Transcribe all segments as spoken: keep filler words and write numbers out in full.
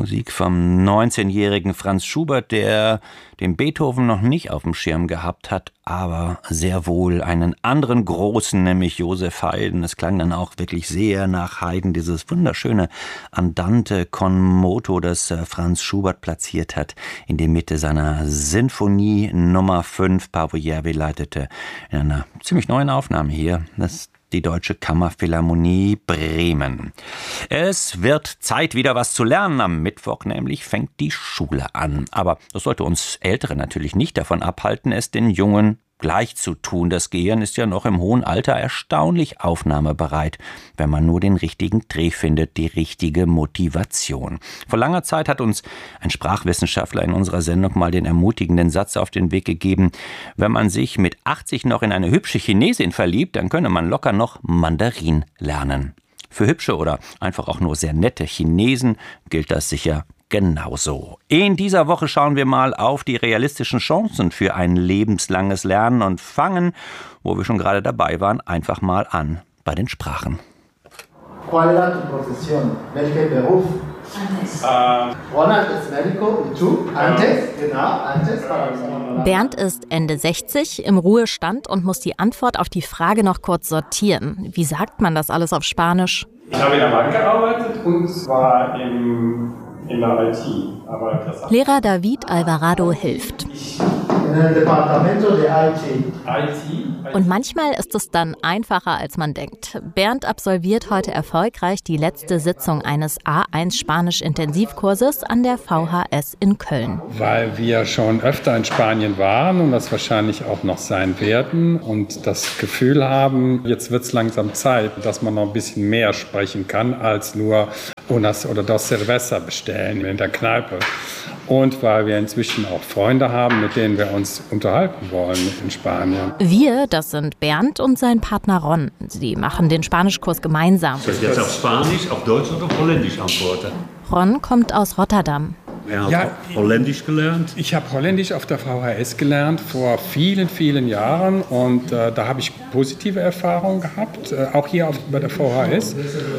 Musik vom neunzehnjährigen Franz Schubert, der den Beethoven noch nicht auf dem Schirm gehabt hat, aber sehr wohl einen anderen Großen, nämlich Joseph Haydn. Es klang dann auch wirklich sehr nach Haydn, dieses wunderschöne Andante con moto, das Franz Schubert platziert hat in die Mitte seiner Sinfonie Nummer fünf. Paavo Järvi leitete in einer ziemlich neuen Aufnahme hier das die Deutsche Kammerphilharmonie Bremen. Es wird Zeit, wieder was zu lernen. Am Mittwoch nämlich fängt die Schule an. Aber das sollte uns Ältere natürlich nicht davon abhalten, es den Jungen gleich zu tun. Das Gehirn ist ja noch im hohen Alter erstaunlich aufnahmebereit, wenn man nur den richtigen Dreh findet, die richtige Motivation. Vor langer Zeit hat uns ein Sprachwissenschaftler in unserer Sendung mal den ermutigenden Satz auf den Weg gegeben: Wenn man sich mit achtzig noch in eine hübsche Chinesin verliebt, dann könne man locker noch Mandarin lernen. Für hübsche oder einfach auch nur sehr nette Chinesen gilt das sicher genauso. In dieser Woche schauen wir mal auf die realistischen Chancen für ein lebenslanges Lernen und fangen, wo wir schon gerade dabei waren, einfach mal an bei den Sprachen. ¿Cuál era tu profesión? ¿Welcher Beruf? Antes. Ronald ist Medico und du? Antes? Genau, antes. Bernd ist Ende sechzig, im Ruhestand und muss die Antwort auf die Frage noch kurz sortieren. Wie sagt man das alles auf Spanisch? Ich habe in der Bank gearbeitet und zwar im in der I T. Aber das Lehrer David Alvarado hilft. Und manchmal ist es dann einfacher, als man denkt. Bernd absolviert heute erfolgreich die letzte Sitzung eines A eins Spanisch-Intensivkurses an der V H S in Köln. Weil wir schon öfter in Spanien waren und das wahrscheinlich auch noch sein werden und das Gefühl haben, jetzt wird es langsam Zeit, dass man noch ein bisschen mehr sprechen kann als nur unas oder dos cerveza bestellen in der Kneipe. Und weil wir inzwischen auch Freunde haben, mit denen wir uns unterhalten wollen in Spanien. Wir, das sind Bernd und sein Partner Ron. Sie machen den Spanischkurs gemeinsam. Soll ich jetzt auf Spanisch, auf Deutsch oder auf Holländisch antworten? Ron kommt aus Rotterdam. Er hat ja, Holländisch gelernt? Ich habe Holländisch auf der V H S gelernt vor vielen, vielen Jahren und äh, da habe ich positive Erfahrungen gehabt, äh, auch hier auf, bei der V H S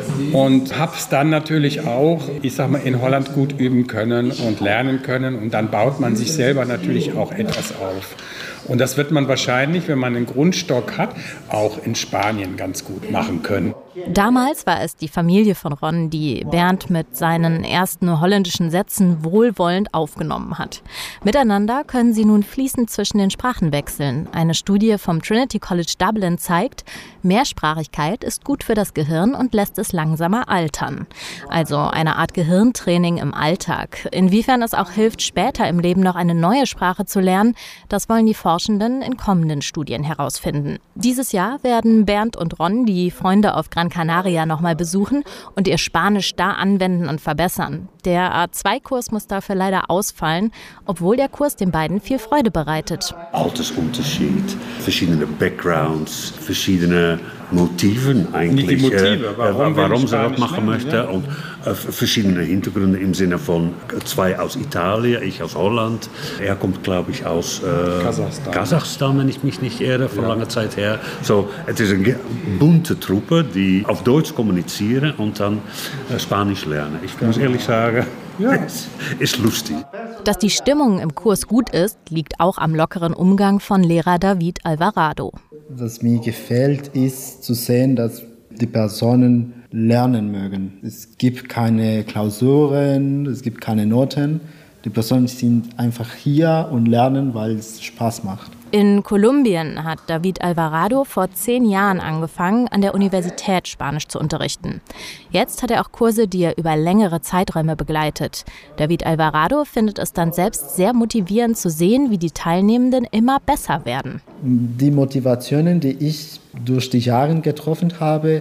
und habe es dann natürlich auch, ich sag mal, in Holland gut üben können und lernen können und dann baut man sich selber natürlich auch etwas auf. Und das wird man wahrscheinlich, wenn man einen Grundstock hat, auch in Spanien ganz gut machen können. Damals war es die Familie von Ron, die Bernd mit seinen ersten holländischen Sätzen wohlwollend aufgenommen hat. Miteinander können sie nun fließend zwischen den Sprachen wechseln. Eine Studie vom Trinity College Dublin zeigt, Mehrsprachigkeit ist gut für das Gehirn und lässt es langsamer altern. Also eine Art Gehirntraining im Alltag. Inwiefern es auch hilft, später im Leben noch eine neue Sprache zu lernen, das wollen die Forschenden in kommenden Studien herausfinden. Dieses Jahr werden Bernd und Ron die Freunde auf Gran Canaria nochmal besuchen und ihr Spanisch da anwenden und verbessern. Der A zwei Kurs muss dafür leider ausfallen, obwohl der Kurs den beiden viel Freude bereitet. Altersunterschied, verschiedene Backgrounds, verschiedene Motiven eigentlich. Nicht die Motive, warum, äh, warum sie das machen lernen, möchte. ja. Und äh, verschiedene Hintergründe im Sinne von zwei aus Italien, ich aus Holland. Er kommt, glaube ich, aus äh, Kasachstan. Kasachstan, wenn ich mich nicht irre, von ja. langer Zeit her. So, es ist eine bunte Truppe, die auf Deutsch kommunizieren und dann äh, Spanisch lernen. Ich muss ehrlich sagen, ja. es ist lustig. Dass die Stimmung im Kurs gut ist, liegt auch am lockeren Umgang von Lehrer David Alvarado. Was mir gefällt, ist zu sehen, dass die Personen lernen mögen. Es gibt keine Klausuren, es gibt keine Noten. Die Personen sind einfach hier und lernen, weil es Spaß macht. In Kolumbien hat David Alvarado vor zehn Jahren angefangen, an der Universität Spanisch zu unterrichten. Jetzt hat er auch Kurse, die er über längere Zeiträume begleitet. David Alvarado findet es dann selbst sehr motivierend zu sehen, wie die Teilnehmenden immer besser werden. Die Motivationen, die ich durch die Jahre getroffen habe,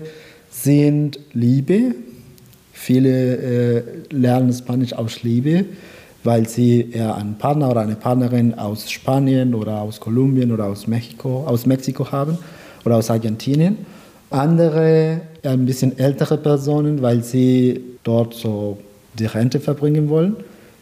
sind Liebe. Viele äh, lernen Spanisch aus Liebe, weil sie eher einen Partner oder eine Partnerin aus Spanien oder aus Kolumbien oder aus Mexiko, aus Mexiko haben oder aus Argentinien. Andere, ein bisschen ältere Personen, weil sie dort so die Rente verbringen wollen.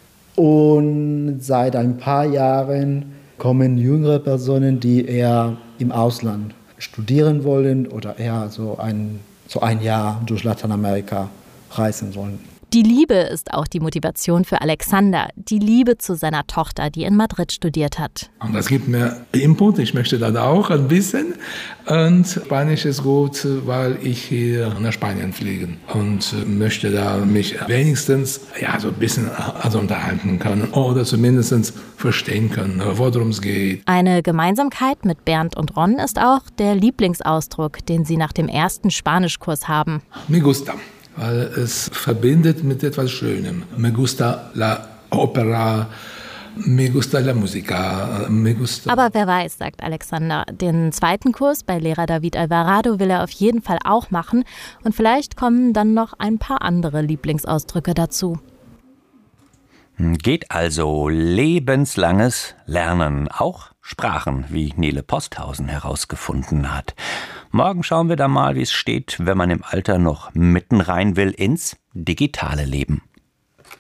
Und seit ein paar Jahren kommen jüngere Personen, die eher im Ausland studieren wollen oder eher so ein, so ein Jahr durch Lateinamerika reisen wollen. Die Liebe ist auch die Motivation für Alexander, die Liebe zu seiner Tochter, die in Madrid studiert hat. Und das gibt mir Input, ich möchte das auch ein bisschen. Und Spanisch ist gut, weil ich hier nach Spanien fliege und möchte da mich wenigstens ja, so ein bisschen also unterhalten können oder zumindest verstehen können, worum es geht. Eine Gemeinsamkeit mit Bernd und Ron ist auch der Lieblingsausdruck, den sie nach dem ersten Spanischkurs haben. Me gusta. Weil es verbindet mit etwas Schönem. Me gusta la opera, me gusta la musica, me gusta... Aber wer weiß, sagt Alexander, den zweiten Kurs bei Lehrer David Alvarado will er auf jeden Fall auch machen und vielleicht kommen dann noch ein paar andere Lieblingsausdrücke dazu. Geht also lebenslanges Lernen, auch Sprachen, wie Nele Posthausen herausgefunden hat. Morgen schauen wir dann mal, wie es steht, wenn man im Alter noch mitten rein will ins digitale Leben.